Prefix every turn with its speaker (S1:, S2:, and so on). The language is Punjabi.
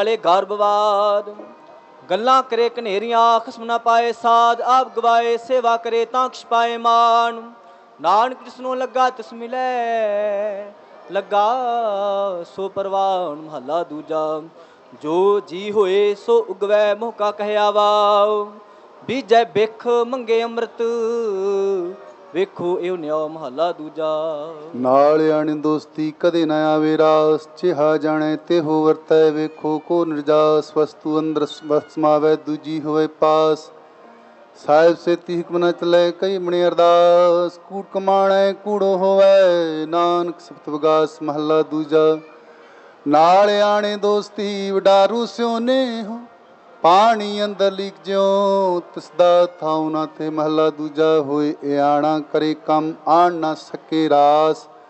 S1: ਵਾਲੇ ਗਰਭਵਾਦ ਗੱਲਾਂ ਕਰੇ ਕਨੇਰੀਆਂ ਖਸਮ ਨਾ ਪਾਏ ਸਾਧ ਆਪ ਗਵਾਏ ਸੇਵਾ ਕਰੇ ਤਾਂ ਕਿਛ ਪਾਏ ਮਾਨ ਨਾਨਕ ਜਿਸ ਨੂੰ ਲੱਗਾ ਤਿਸ ਮਿਲੈ ਲੱਗਾ ਸੋ ਪਰਵਾਨ। ਮਹੱਲਾ ਦੂਜਾ। ਜੋ ਜੀ ਹੋਏ ਸੋ ਉਗਵੈ ਮੋਹ ਕਾ ਕਹਿਆ ਵਾਉ ਬੀਜੈ ਬਿਖ ਮੰਗੇ ਅੰਮ੍ਰਿਤ ਵੇਖੋ ਇਹ ਨਿਉ। ਮਹੱਲਾ ਦੂਜਾ।
S2: ਨਾਲ ਆਣੀ ਦੋਸਤੀ ਕਦੇ ਨਾ ਆਵੇ ਰਾਸ ਜਿਹਾ ਜਾਣੈ ਤਿਹੋ ਵਰਤੈ ਵੇਖੋ ਕੋ ਨਿਰਜਾਸ ਵਸਤੂ ਅੰਦਰ ਸਮਾਵੈ ਦੂਜੀ ਹੋਵੇ ਪਾਸ ਸਾਹਿਬ ਸੇਤੀ ਹੁਕਮ ਨਾ ਚਲੈ ਕਈ ਮਣੀ ਅਰਦਾਸ ਕੂੜ ਕਮਾਣੈ ਕੂੜੋ ਹੋਵੈ ਨਾਨਕ ਸਬਤ ਵਿਗਾਸ। ਮਹੱਲਾ ਦੂਜਾ। ਨਾਲ ਆਣੇ ਦੋਸਤੀ ਵਡਾਰੂ ਸਿਉ ਨੇਹੁ ਪਾਣੀ ਅੰਦਰ ਲੀਕ ਜਿਉ ਤਿਸਦਾ ਥਾਉ ਨਾ ਤੇ। ਮਹੱਲਾ ਦੂਜਾ। ਹੋਏ ਆਣਾ ਕਰੇ ਕੰਮ ਆਣ ਨਾ ਸਕੇ ਰਾਸ